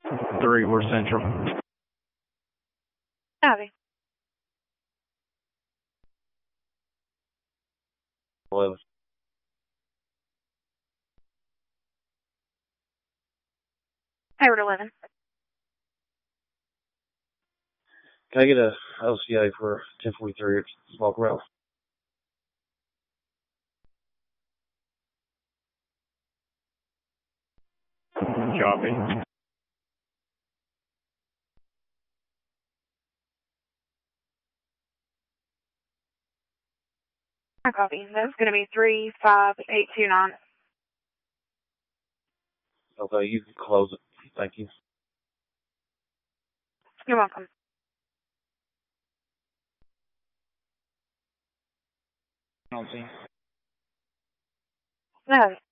3, we're central. Copy. 11. Hayward 11. Can I get a LCA for 1043 at Small Corral? Copy. I copy. That's going to be 35829. Okay, you can close it. Thank you. You're welcome. Penalty. No.